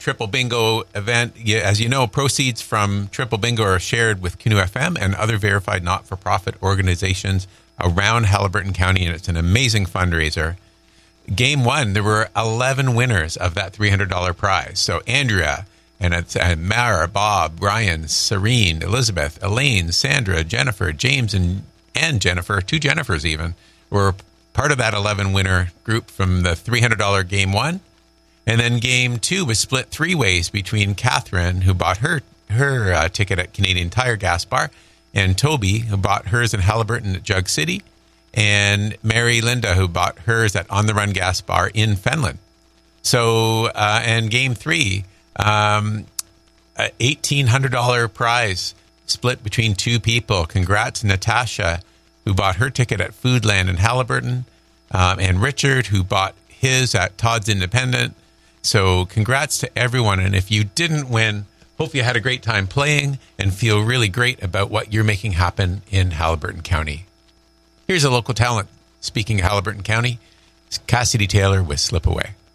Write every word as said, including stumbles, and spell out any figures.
Triple Bingo event. As you know, proceeds from Triple Bingo are shared with Canoe F M and other verified not-for-profit organizations around Haliburton County, and it's an amazing fundraiser. Game one, there were eleven winners of that three hundred dollars prize. So Andrea, and it's uh, Mara, Bob, Ryan, Serene, Elizabeth, Elaine, Sandra, Jennifer, James, and, and Jennifer, two Jennifers even, were part of that eleven winner group from the three hundred dollars game one. And then game two was split three ways between Catherine, who bought her her uh, ticket at Canadian Tire Gas Bar, and Toby, who bought hers in Haliburton at Jug City, and Mary Linda, who bought hers at On the Run Gas Bar in Fenland. So, uh, and game three, um, a eighteen hundred dollars prize split between two people. Congrats, Natasha, who bought her ticket at Foodland in Haliburton, um, and Richard, who bought his at Todd's Independent. So congrats to everyone. And if you didn't win, hope you had a great time playing and feel really great about what you're making happen in Haliburton County. Here's a local talent. Speaking of Haliburton County, it's Cassidy Taylor with Slip Away.